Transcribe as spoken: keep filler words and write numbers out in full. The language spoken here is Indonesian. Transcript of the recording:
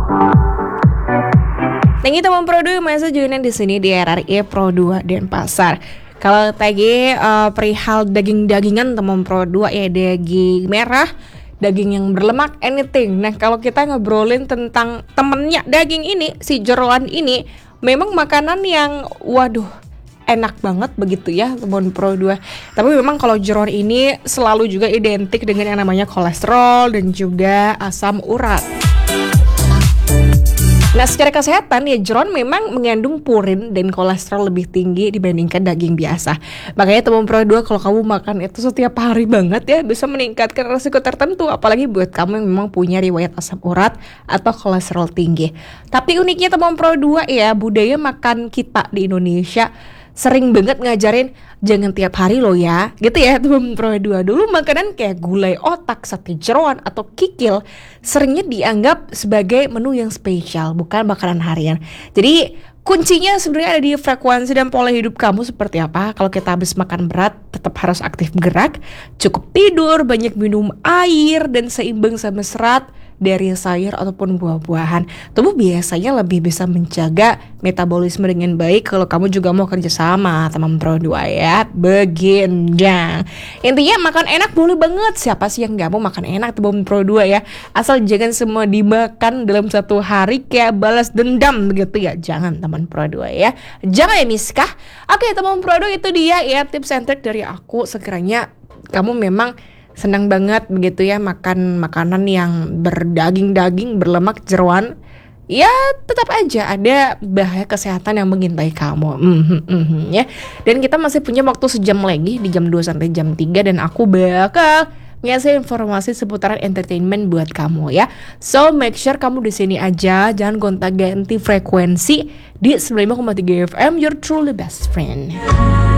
Tinggi teman Pro dua masih joinan di sini di R R I Pro dua Denpasar. Kalau tadi uh, perihal daging-dagingan teman Pro dua ya, daging merah, daging yang berlemak, anything. Nah kalau kita ngobrolin tentang temennya daging ini, si jeroan ini, memang makanan yang waduh enak banget begitu ya teman Pro dua. Tapi memang kalau jeroan ini selalu juga identik dengan yang namanya kolesterol dan juga asam urat. Nah secara kesehatan ya jeroan memang mengandung purin dan kolesterol lebih tinggi dibandingkan daging biasa. Makanya teman Pro dua kalau kamu makan itu setiap hari banget ya bisa meningkatkan resiko tertentu, apalagi buat kamu yang memang punya riwayat asam urat atau kolesterol tinggi. Tapi uniknya teman Pro dua ya, budaya makan kita di Indonesia sering banget ngajarin jangan tiap hari loh ya, gitu ya teman Pro dua. Dulu makanan kayak gulai otak, sate jeroan atau kikil seringnya dianggap sebagai menu yang spesial, bukan makanan harian. Jadi kuncinya sebenarnya ada di frekuensi dan pola hidup kamu seperti apa. Kalau kita habis makan berat, tetap harus aktif bergerak, cukup tidur, banyak minum air, dan seimbang sama serat dari sayur ataupun buah-buahan. Tubuh biasanya lebih bisa menjaga metabolisme dengan baik kalau kamu juga mau kerja sama teman Pro dua ya. Beginjang. Intinya makan enak boleh banget. Siapa sih yang gak mau makan enak teman Pro dua ya? Asal jangan semua dimakan dalam satu hari kayak balas dendam begitu ya. Jangan teman Pro dua ya. Jangan ya miskah. Oke teman Pro dua itu dia ya tips and trick dari aku. Sekiranya kamu memang senang banget begitu ya makan makanan yang berdaging-daging, berlemak, jeroan, ya tetap aja ada bahaya kesehatan yang mengintai kamu. Mm-hmm, mm-hmm, ya. Dan kita masih punya waktu sejam lagi di jam dua sampai jam tiga dan aku bakal ngasih informasi seputaran entertainment buat kamu ya. So make sure kamu di sini aja, jangan gonta-ganti frekuensi di sembilan puluh lima koma tiga F M, your truly best friend.